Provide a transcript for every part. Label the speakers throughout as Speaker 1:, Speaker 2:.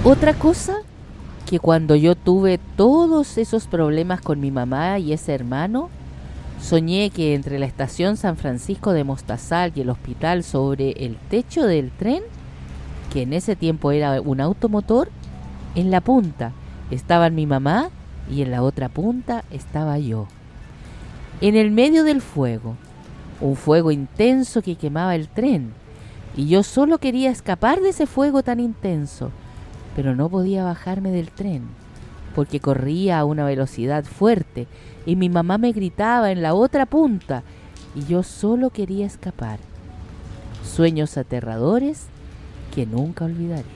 Speaker 1: Otra cosa, que cuando yo tuve todos esos problemas con mi mamá y ese hermano, soñé que entre la estación San Francisco de Mostazal y el hospital, sobre el techo del tren, que en ese tiempo era un automotor, en la punta estaban mi mamá y en la otra punta estaba yo. En el medio del fuego, un fuego intenso que quemaba el tren, y yo solo quería escapar de ese fuego tan intenso, pero no podía bajarme del tren, porque corría a una velocidad fuerte y mi mamá me gritaba en la otra punta y yo solo quería escapar. Sueños aterradores que nunca olvidaré.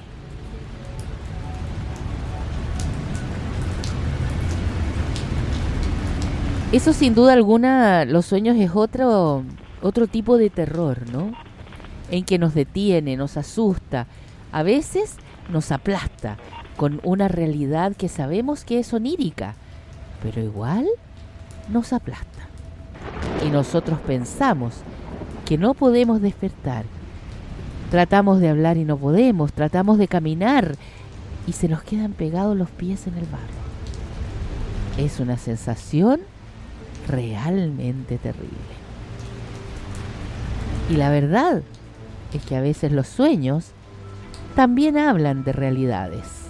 Speaker 1: Eso sin duda alguna, los sueños es otro tipo de terror, ¿no? En que nos detiene, nos asusta, a veces nos aplasta con una realidad que sabemos que es onírica, pero igual nos aplasta. Y nosotros pensamos que no podemos despertar. Tratamos de hablar y no podemos, tratamos de caminar y se nos quedan pegados los pies en el barro. Es una sensación realmente terrible. Y la verdad es que a veces los sueños también hablan de realidades.